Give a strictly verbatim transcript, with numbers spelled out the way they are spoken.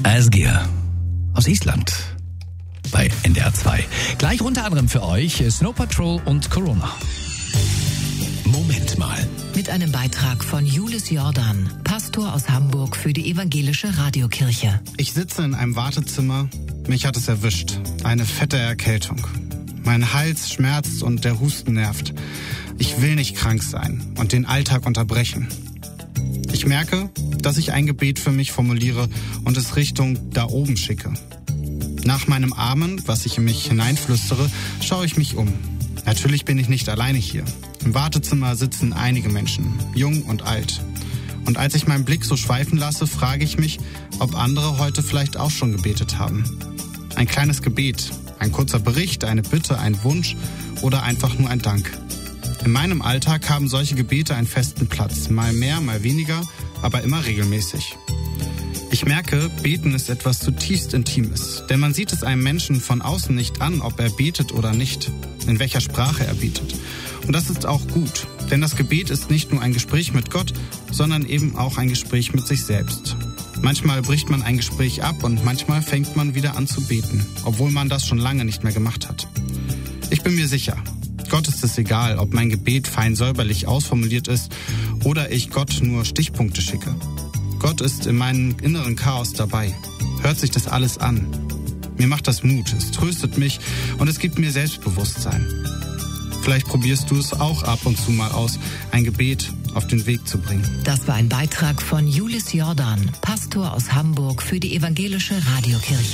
Asgeir aus Island bei N D R zwei. Gleich unter anderem für euch Snow Patrol und Corona. Moment mal. Mit einem Beitrag von Julius Jordan, Pastor aus Hamburg für die evangelische Radiokirche. Ich sitze in einem Wartezimmer. Mich hat es erwischt. Eine fette Erkältung. Mein Hals schmerzt und der Husten nervt. Ich will nicht krank sein und den Alltag unterbrechen. Ich merke, dass ich ein Gebet für mich formuliere und es Richtung da oben schicke. Nach meinem Amen, was ich in mich hineinflüstere, schaue ich mich um. Natürlich bin ich nicht alleine hier. Im Wartezimmer sitzen einige Menschen, jung und alt. Und als ich meinen Blick so schweifen lasse, frage ich mich, ob andere heute vielleicht auch schon gebetet haben. Ein kleines Gebet, ein kurzer Bericht, eine Bitte, ein Wunsch oder einfach nur ein Dank. In meinem Alltag haben solche Gebete einen festen Platz, mal mehr, mal weniger, aber immer regelmäßig. Ich merke, Beten ist etwas zutiefst Intimes, denn man sieht es einem Menschen von außen nicht an, ob er betet oder nicht, in welcher Sprache er betet. Und das ist auch gut, denn das Gebet ist nicht nur ein Gespräch mit Gott, sondern eben auch ein Gespräch mit sich selbst. Manchmal bricht man ein Gespräch ab und manchmal fängt man wieder an zu beten, obwohl man das schon lange nicht mehr gemacht hat. Ich bin mir sicher, Gott ist es egal, ob mein Gebet fein säuberlich ausformuliert ist oder ich Gott nur Stichpunkte schicke. Gott ist in meinem inneren Chaos dabei, hört sich das alles an. Mir macht das Mut, es tröstet mich und es gibt mir Selbstbewusstsein. Vielleicht probierst du es auch ab und zu mal aus, ein Gebet auf den Weg zu bringen. Das war ein Beitrag von Julius Jordan, Pastor aus Hamburg für die evangelische Radiokirche.